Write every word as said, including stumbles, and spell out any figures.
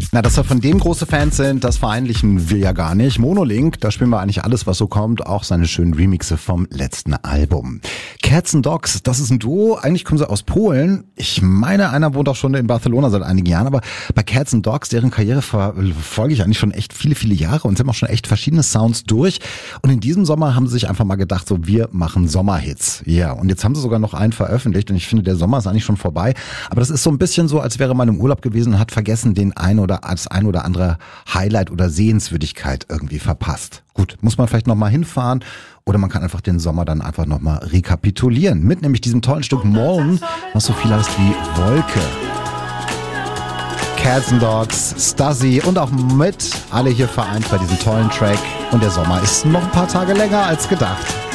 Na, dass wir von dem große Fans sind, das vereinlichen wir ja gar nicht. Monolink, da spielen wir eigentlich alles, was so kommt, auch seine schönen Remixe vom letzten Album. Cats and Dogs, das ist ein Duo, eigentlich kommen sie aus Polen. Ich meine, einer wohnt auch schon in Barcelona seit einigen Jahren, aber bei Cats and Dogs, deren Karriere verfolge ich eigentlich schon echt viele, viele Jahre und sie haben auch schon echt verschiedene Sounds durch. Und in diesem Sommer haben sie sich einfach mal gedacht, so, wir machen Sommerhits. Ja, yeah. Und jetzt haben sie sogar noch einen veröffentlicht und ich finde, der Sommer ist eigentlich schon vorbei. Aber das ist so ein bisschen so, als wäre man im Urlaub gewesen und hat vergessen, den einen oder als ein oder andere Highlight oder Sehenswürdigkeit irgendwie verpasst. Gut, muss man vielleicht nochmal hinfahren oder man kann einfach den Sommer dann einfach nochmal rekapitulieren. Mit nämlich diesem tollen Stück Moln, was so viel heißt wie Wolke. Cats and Dogs, Stasi und auch mit alle hier vereint bei diesem tollen Track. Und der Sommer ist noch ein paar Tage länger als gedacht.